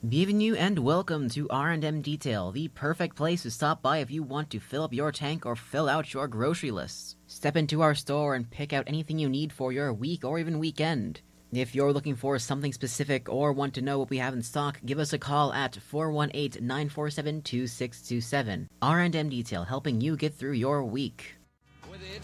Bienvenue and welcome to R&M Detail, the perfect place to stop by if you want to fill up your tank or fill out your grocery lists. Step into our store and pick out anything you need for your week or even weekend. If you're looking for something specific or want to know what we have in stock, give us a call at 418-947-2627. R&M Detail, helping you get through your week.